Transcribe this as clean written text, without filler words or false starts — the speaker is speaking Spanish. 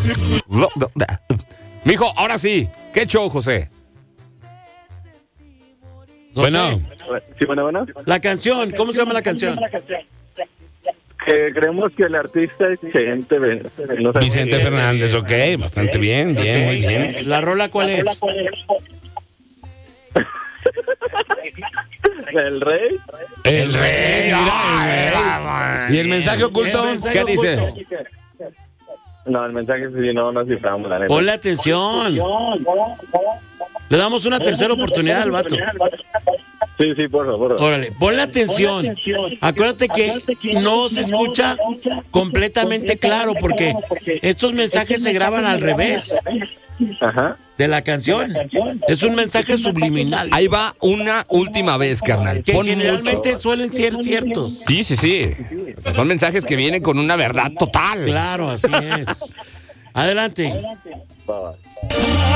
Mijo, ahora sí. ¿Qué show, José? Bueno. Sí, bueno. La canción, ¿cómo se llama la canción? Que creemos que el artista es Vicente. No sé. Vicente Fernández, ok, bastante bien, muy bien. ¿La rola cuál es? ¿El rey? El rey, ¿y el mensaje oculto? ¿Qué dice? No, el mensaje sí, no ciframos, la neta. Ponle atención. Le damos una tercera oportunidad al vato. Sí, por favor. Órale, ponle atención. Acuérdate que no se escucha completamente claro porque estos mensajes se graban al revés Ajá. de la canción. Es un mensaje subliminal. Ahí va una última vez, carnal. Que Pon generalmente mucho. suelen ser ciertos. Sí. O sea, son mensajes que vienen con una verdad total. Claro, así es. Adelante. Va.